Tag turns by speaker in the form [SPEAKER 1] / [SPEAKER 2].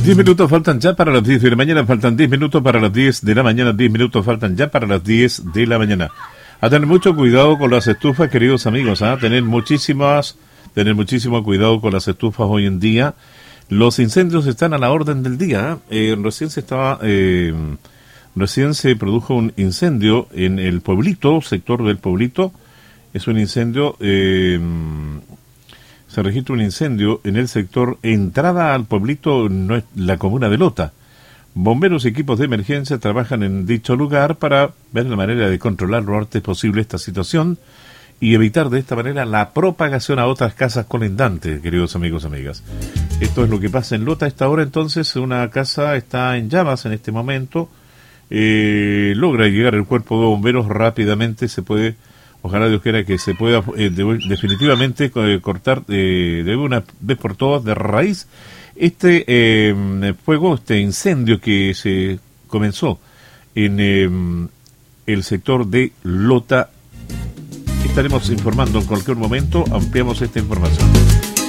[SPEAKER 1] 10 minutos faltan ya para las 10 de la mañana, faltan 10 minutos para las 10 de la mañana, 10 minutos faltan ya para las 10 de la mañana. A tener mucho cuidado con las estufas, queridos amigos, tener muchísimo cuidado con las estufas hoy en día. Los incendios están a la orden del día. Recién se produjo un incendio en el pueblito, sector del pueblito. Es un incendio, se registra un incendio en el sector entrada al pueblito, no es la comuna de Lota. Bomberos y equipos de emergencia trabajan en dicho lugar para ver la manera de controlar lo antes posible esta situación y evitar de esta manera la propagación a otras casas colindantes, queridos amigos y amigas. Esto es lo que pasa en Lota a esta hora. Entonces, una casa está en llamas en este momento. Logra llegar el cuerpo de bomberos rápidamente. Se puede, ojalá Dios quiera que se pueda definitivamente cortar de una vez por todas de raíz este fuego, este incendio que se comenzó en el sector de Lota. Estaremos informando en cualquier momento, ampliamos esta información.